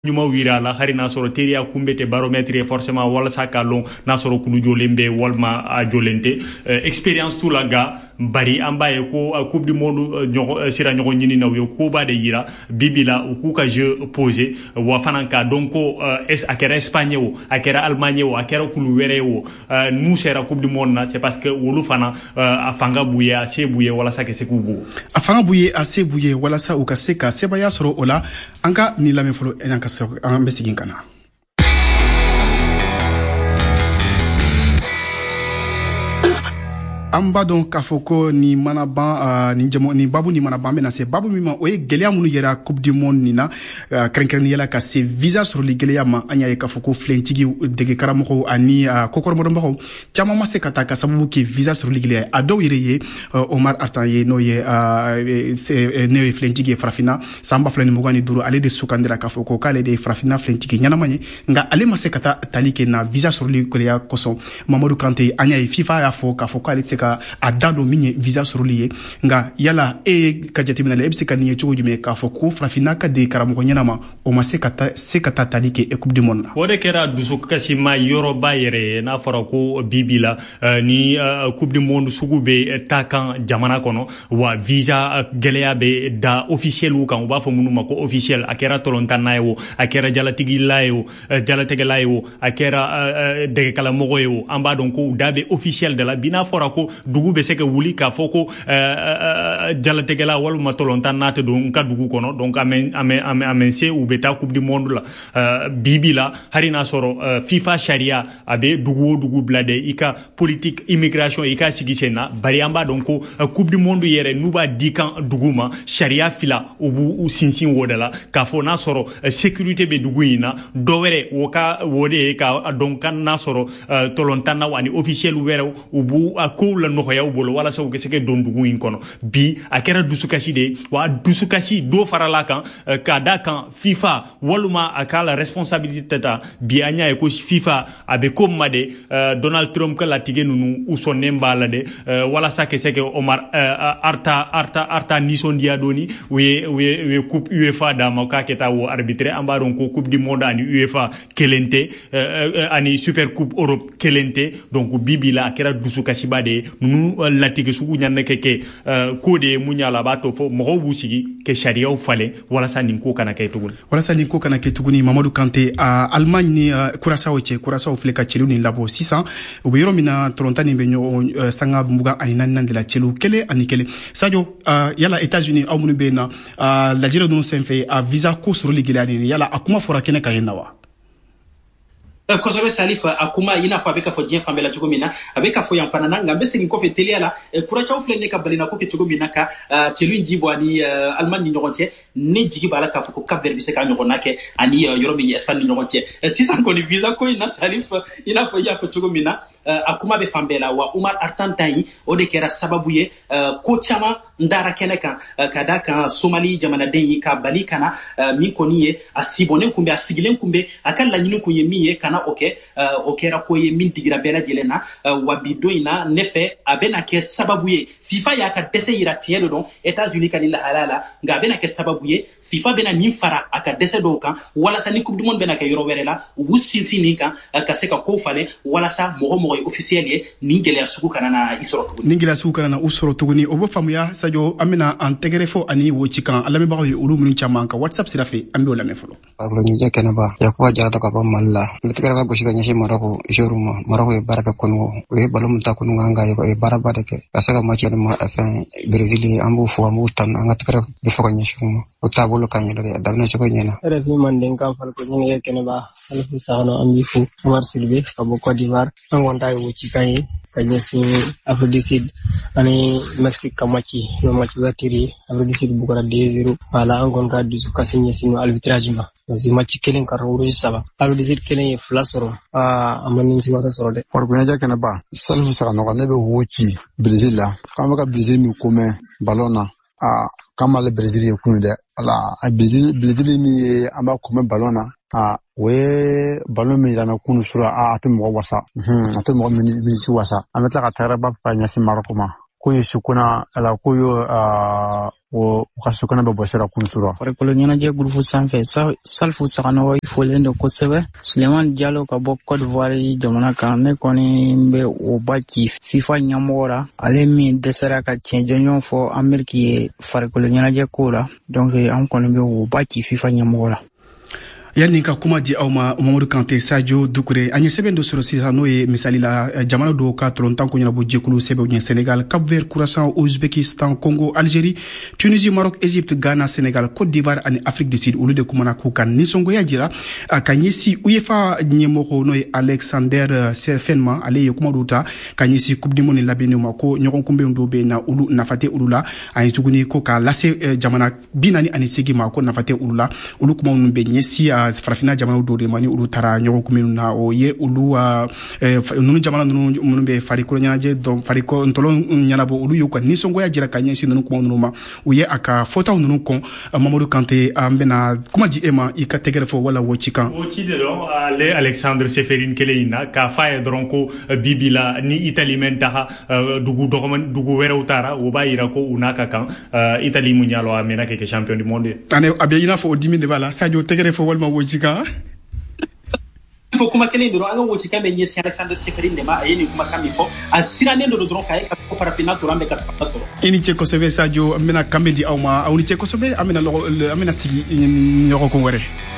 Nyuma wira la hari na soro teria kumbete barométre forcément wala sakalon na soro kulu jolembe walma a jolente expérience tout la ga bari ambaye ko coupe du monde sira nyogo nyini na yo ko ba de yira bibila ku ka jeu posé wa fananka donc es akera Espagne o akera Allemagne o akera kulu were o nous sera coupe du monde na c'est parce que wolu fana afanga buye ase buye wala sa ke se kubu afanga buye ase buye wala sa u ka se ka sebaya soro ola anga ni la mefolo enanka an bɛ segin ka na. An b'a dɔn k'a fɔ ko ni mana ban ni babu ni mana ban bɛna se babu min ma o ye gɛlɛya minnu yɛra coupe du monde nin na kɛrɛnkɛrɛnnenya la ka se visa sɔrɔli gɛlɛya ma an y'a ye k'a fɔ ko filɛntigi dege karamɔgɔw ani kokɔrɔmɔdɔnbagaw caman ma se ka taa ka sababu kɛ visa sɔrɔli gɛlɛya a dɔw yɛrɛ ye Omar Artan ye n'o ye filɛntigi ye farafinna san 2025 ale de sugandira k'a fɔ ko k'ale de ye farafinna filɛntigi ɲɛnama ye nka ale ma se ka taa tali kɛ na visa sɔrɔli gɛlɛya kosɔn Mamadu Kante an y'a ye FIFA y'a fɔ k'a fɔ k'ale tɛ se ka a da don min ye visa sɔrɔli ye nka yala ka jateminɛ la e bɛ se ka nin ye cogo jumɛn k'a fɔ ko farafinna ka de karamɔgɔ ɲɛnama o ma se ka taa tali kɛ coupe du monde la. O de kɛra dusukasima yɔrɔba yɛrɛ ye n'a fɔra ko bibi la ni coupe du monde sugu bɛ taa kan jamana kɔnɔ wa visa gɛlɛya bɛ da officiel kan u b'a fɔ minnu ma ko officiel a kɛra tɔlɔntanna ye o a kɛra jalatigila ye o jalatigɛla ye o a kɛra dɛgɛkalamɔgɔ ye o an b'a dɔn ko da bɛ officiel de la bi n'a fɔra ko dugu bɛ se ka wuli k'a fɔ ko jalatigɛla walima tɔlɔntan n'a tɛ don n ka dugu kɔnɔ donc a mɛ se u bɛ taa coupe du monde la bibi la hari n'a sɔrɔ FIFA sariya a bɛ dugu o dugu bila de i ka politique immigration i ka sigi sen na bari an b'a dɔn ko coupe du monde yɛrɛ n'u b'a di kan dugu ma sariya fila u b'u sinsin o de la k'a fɔ n'a sɔrɔ sécurité bɛ dugu in na dɔ wɛrɛ o de ye k'a dɔn kan n'a sɔrɔ tɔlɔntan na ani officiel wɛrɛw u b'u kow la nɔgɔyaw bolo walasa u ka se ka don dugu in kɔnɔ bi a kɛra dusukasi de wa dusukasi dɔ farala kan k'a da kan FIFA walima a k'a la responsabilité ta bi an y'a ye ko FIFA a bɛ ko ma de Donald Trump ka latigɛ ninnu u sɔnnen b'a la de walasa ka se ka Omar Arta nisɔndiya dɔɔni u ye coupe UEFA d'a ma k'a kɛ taa o arbitre an b'a dɔn ko coupe du monde ani UEFA kelen tɛ ani super coupe Europe kelen tɛ donc bibi la a kɛra dusukasiba de ye ninnu latigɛ sugu ɲanɛ kɛ ko de ye mun y'a la a b'a to fɔ mɔgɔw b'u sigi ka sariyaw falen walasa nin ko kana kɛ tuguni Mamadu Kante Allemagne ni Curaçao cɛ Curaçao filɛ ka cɛliw nin labɔ sisan u bɛ yɔrɔ min na tɔlɔntan nin bɛ ɲɔgɔn sanga 24 de la cɛliw 1-1 Sadio yala États-Unis aw minnu bɛ yen na lajɛrew ninnu senfɛ a visa ko sɔrɔli gɛlɛya nin yala a kuma fɔra kɛnɛ kan yen na wa? Kosɛbɛ Salif a kuma i n'a fɔ a bɛ ka fɔ diɲɛ fan bɛɛ la cogo min na a bɛ ka fɔ yan fana na nka n bɛ segin kɔfɛ teliya la Curaçao filɛ ne ka balina ko kɛ cogo min na ka cɛlu in ji bɔ ani Allemagne ni ɲɔgɔn cɛ ne jigi b'a la k'a fɔ ko Cap Vert bɛ se k'a ɲɔgɔnna kɛ ani yɔrɔ min ye Espagne ni ɲɔgɔn cɛ sisan kɔni visa ko in na Salif i n'a fɔ i y'a fɔ cogo min na a kuma bɛ fan bɛɛ la wa Omar Artan ta in o de kɛra sababu ye ko caman n dara kɛnɛ kan ka da kan Somali jamanaden ye ka bali kana min kɔni ye a sibɔnnen kun bɛ a sigilen kun bɛ a ka laɲini kun ye min ye kana o kɛ o kɛra ko ye min digira bɛɛ lajɛlen na wa bi don in na ne fɛ a bɛna kɛ sababu ye FIFA y'a ka dɛsɛ yira tiɲɛ de dɔn États-Unis ka nin lahalaya la nka a bɛna kɛ sababu ye FIFA bɛna nin fara a ka dɛsɛ dɔw kan walasa ni coupe du monde bɛna kɛ yɔrɔ wɛrɛ la u b'u sinsin nin kan ka se ka ko falen walasa mɔgɔ ye officiel ye nin gɛlɛya sugu kana na i sɔrɔ tuguni. Nin gɛlɛya sugu kana na u sɔrɔ tuguni o bɛ faamuya Sadio an bɛna an tɛgɛrɛ fɔ ani wo ci kan lamɛnbagaw ye olu minnu caman kan WhatsApp sira fɛ an b'o lamɛn fɔlɔ. Ɲɛjɛ kɛnɛba Yakuba Jarata ka bɔ Mali la n bɛ tɛgɛrɛ ka gosi ka ɲɛsin Maroko joueur ma Maroko ye baara kɛ kɔnɔ o ye balo min ta kɔnɔ kan o ye baaraba de kɛ ka se ka match ma fɛn Brésil an b'u fo an b'u tan an ka tɛgɛrɛ bɛ fɔ ka ɲɛsin u ma o taabolo ka ɲɛ dɛ a daminɛ cogo ɲɛna. RFI Manden kan Falko ɲɛjɛ kɛnɛba Salifu Sahano an b'i fo Omar Silve ka bɔ Côte d'Ivoire an kɔni ta ye wo ci kan ye ka ɲɛsin Afrique du Sud ani Mexique ka match ouverture Afrique du Sud bugɔra 2-0 wala an kɔni ka dusukasi ɲɛsin arbitrage ma parce que match kelen ka rouge 3 Afrique du Sud kelen ye 2 sɔrɔ a ma nimisi wasa sɔrɔ dɛ. Farko ɲɛjɛ kɛnɛba Salifu Sahano ne bɛ wo ci Brésil la k'an bɛ ka Brésil min ko mɛn ballon na k'an m'ale Brésil ye kunu dɛ ala Brésil min ye an b'a ko mɛn ballon na o ye ballon min yirana kunu sura a tɛ mɔgɔ wasa a tɛ mɔgɔ minisi wasa an bɛ tila ka tagaraba ka ɲɛsin Maroko ma kuyo shukuna ala kuyo o kasukana be bosera kunsura farikolo ɲɛnajɛ groupe sanfɛ salfu sagano ifolen do kosɛbɛ Suleiman Diallo ka bɔ Côte d'Ivoire jamana kan ne kɔni bɛ o ba ci FIFA ɲɛmɔgɔ la ale min dɛsɛra ka tiɲɛ jɔnjɔn fɔ Amérique ye farikolo ɲɛnajɛ ko la donc an kɔni bɛ o ba ci FIFA ɲɛmɔgɔ la. Yani ka kuma di aw ma Mamadou Kanté Sadio Doucouré an ye sɛbɛn dɔ sɔrɔ sisan n'o ye misali la jamana dɔw ka tɔlɔntan ko ɲɛnabɔ jɛkulu sɛbɛnw ɲɛ Sénégal, Cap-Vert, Curaçao, Ouzbékistan, Congo, Algérie, Tunisie, Maroc, Égypte, Ghana, Sénégal, Côte d'Ivoire ani Afrique du Sud olu de kumana k'u ka nisɔngoya jira ka ɲɛsi UEFA ɲɛmɔgɔ n'o ye Alexander Serfenma ale ye kuma dɔw ta ka ɲɛsi Coupe du Monde labɛnniw ma ko ɲɔgɔn kunbɛnw dɔw bɛ na olu nafa tɛ olu la an ye tuguni ko k'a lase jamana 48 ma ko nafa tɛ olu la olu kumaw ninnu bɛ ɲɛsi farafina jamana dɔw de ma ni olu taara ɲɔgɔn kunbɛnw na o ye olu nunu jamana nunu minnu bɛ farikolo ɲɛnajɛ dɔn farikolo ntɔlɔn ɲɛnabɔ olu y'u ka nisɔngoya jira ka ɲɛsin nunu kumaw ninnu ma u ye a ka fɔtaw ninnu kɔn Mamadou Kanté an bɛna kuma di e ma i ka tɛgɛrɛ fɔ wala wo ci kan o ci de dɔn ale Alexandre Seferin kelen in na k'a fɔ a ye dɔrɔn ko bibi la ni Italie mɛn taha dugu wɛrɛw taara o b'a yira ko u n'a ka kan Italie mun ɲalɔ a mɛnna kɛ champion du monde a bɛ i n'a fɔ o dimi de b'a la Sadio tɛgɛrɛ fɔ walima wo ci kan fo kuma kelen dɔrɔn an ka woci kan bɛ ɲɛsin Alexander Seferin de ma a ye nin kuma kan min fɔ a sirannen do dɔrɔn k'a ye ka fɔ farafina tora an bɛ ka saba sɔrɔ i ni cɛ kosɛbɛ Sadio an bɛna kan bɛ di aw ma aw ni cɛ kosɛbɛ an bɛna sigi ɲɔgɔn kun wɛrɛ